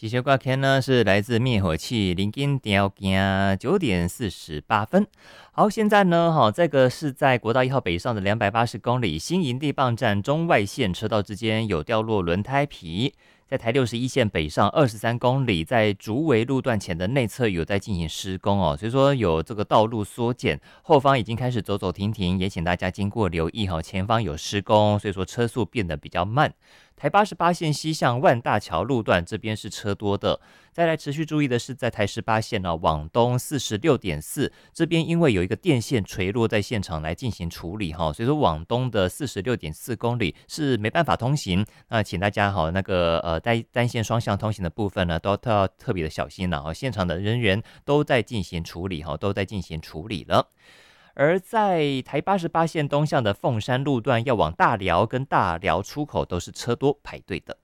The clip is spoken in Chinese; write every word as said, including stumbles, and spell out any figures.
几些挂 Ken 呢是来自灭火器临近条件九点四十八分。好，现在呢，哈，这个是在国道一号北上的两百八十公里新营地磅站中外线车道之间有掉落轮胎皮。在台六十一线北上二十三公里，在竹围路段前的内侧有在进行施工哦，所以说有这个道路缩减，后方已经开始走走停停，也请大家经过留意哈，前方有施工，所以说车速变得比较慢。台八十八线西向万大桥路段这边是车多的，再来持续注意的是在台十八线呢往东四十六点四这边，因为有一个电线垂落在现场来进行处理哈，所以说往东的四十六点四公里是没办法通行，那请大家好那个呃单单线双向通行的部分呢都要特别的小心了哈，现场的人员都在进行处理哈，都在进行处理了。而在台八十八线东向的凤山路段，要往大寮跟大寮出口都是车多排队的。